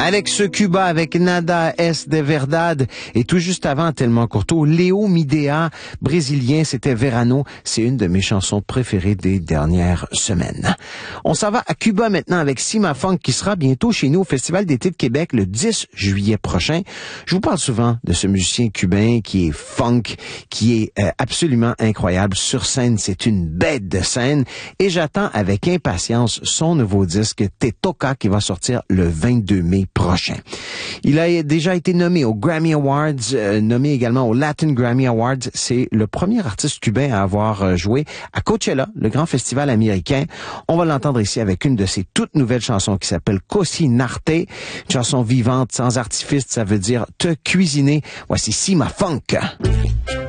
Alex Cuba avec Nada es de Verdad et tout juste avant, tellement courto, Léo Midea, brésilien, c'était Verano. C'est une de mes chansons préférées des dernières semaines. On s'en va à Cuba maintenant avec Sima Funk qui sera bientôt chez nous au Festival d'été de Québec le 10 juillet prochain. Je vous parle souvent de ce musicien cubain qui est funk, qui est absolument incroyable. Sur scène, c'est une bête de scène et j'attends avec impatience son nouveau disque Te Toca qui va sortir le 22 mai prochain. Il a déjà été nommé aux Grammy Awards, nommé également aux Latin Grammy Awards. C'est le premier artiste cubain à avoir joué à Coachella, le grand festival américain. On va l'entendre ici avec une de ses toutes nouvelles chansons qui s'appelle Cocinarte, une chanson vivante, sans artifice, ça veut dire te cuisiner. Voici Sima Funk.